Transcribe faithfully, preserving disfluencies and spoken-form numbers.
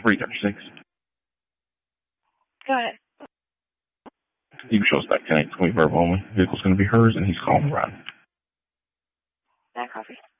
three thirty-six. Go ahead. You can show us back tonight. It's going to be verbal only. The vehicle's going to be hers, and he's calling around. That coffee.